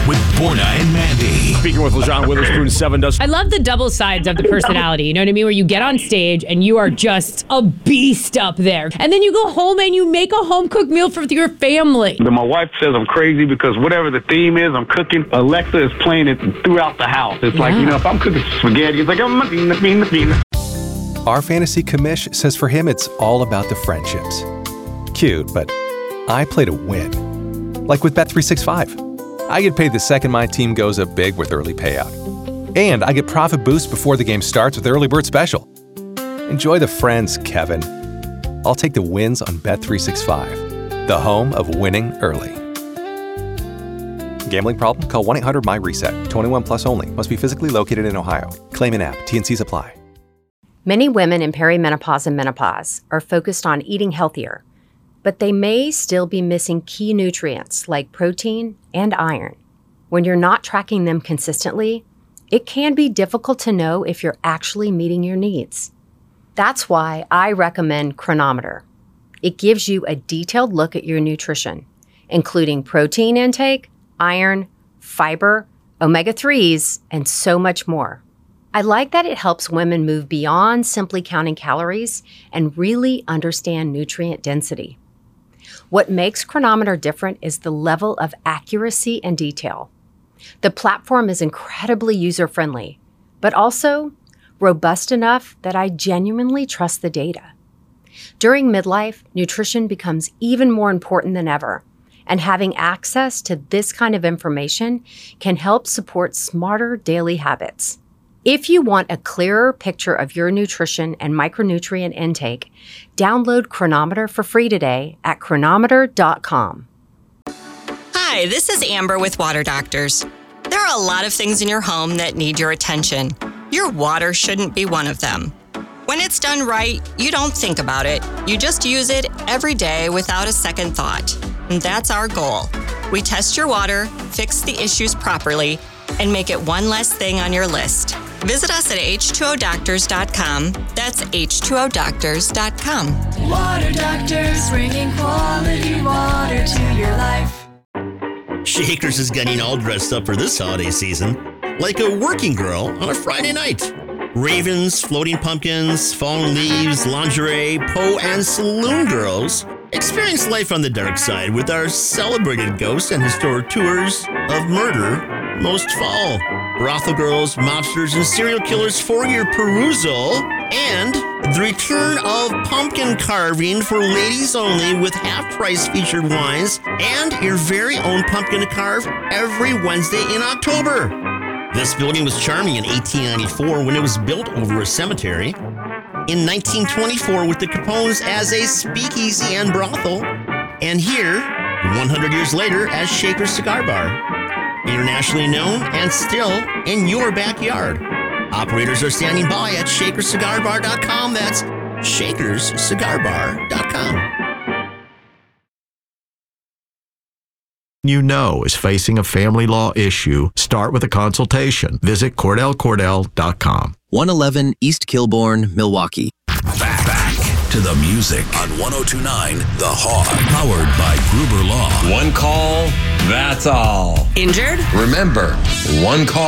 with Borna and Mandy. Speaking with LaJon Witherspoon, 7 does. I love the double sides of the personality. You know what I mean? Where you get on stage and you are just a beast up there. And then you go home and you make a home-cooked meal for your family. My wife says I'm crazy because whatever the theme is, I'm cooking. Alexa is playing it throughout the house. It's like, if I'm cooking spaghetti, it's like, Our fantasy commish says for him, it's all about the friendships. Cute, but I play to win. Like with Bet365. I get paid the second my team goes up big with early payout. And I get profit boost before the game starts with Early Bird Special. Enjoy the friends, Kevin. I'll take the wins on Bet365, the home of winning early. Gambling problem? Call 1-800-MY-RESET. 21 plus only. Must be physically located in Ohio. Claim in app. T&Cs apply. Many women in perimenopause and menopause are focused on eating healthier, but they may still be missing key nutrients like protein and iron. When you're not tracking them consistently, it can be difficult to know if you're actually meeting your needs. That's why I recommend Cronometer. It gives you a detailed look at your nutrition, including protein intake, iron, fiber, omega-3s, and so much more. I like that it helps women move beyond simply counting calories and really understand nutrient density. What makes Cronometer different is the level of accuracy and detail. The platform is incredibly user-friendly, but also robust enough that I genuinely trust the data. During midlife, nutrition becomes even more important than ever, and having access to this kind of information can help support smarter daily habits. If you want a clearer picture of your nutrition and micronutrient intake, download Cronometer for free today at cronometer.com. Hi, this is Amber with Water Doctors. There are a lot of things in your home that need your attention. Your water shouldn't be one of them. When it's done right, you don't think about it. You just use it every day without a second thought. And that's our goal. We test your water, fix the issues properly, and make it one less thing on your list. Visit us at H2ODoctors.com. That's H2ODoctors.com. Water Doctors, bringing quality water to your life. Shakers is getting all dressed up for this holiday season, like a working girl on a Friday night. Ravens, floating pumpkins, fallen leaves, lingerie, Poe, and saloon girls experience life on the dark side with our celebrated ghosts and historic tours of murder most fall. Brothel girls, mobsters, and serial killers for your perusal, and the return of pumpkin carving for ladies only with half-price featured wines and your very own pumpkin to carve every Wednesday in October. This building was charming in 1894 when it was built over a cemetery. In 1924 with the Capones as a speakeasy and brothel. And here, 100 years later, as Shaker's Cigar Bar. Internationally known and still in your backyard. Operators are standing by at shakerscigarbar.com. That's shakerscigarbar.com. You know is facing a family law issue, start with a consultation. Visit CordellCordell.com. 111 East Kilbourne, Milwaukee. Back to the music on 102.9 The Hog, powered by Gruber Law. One call, that's all. Injured? Remember, one call.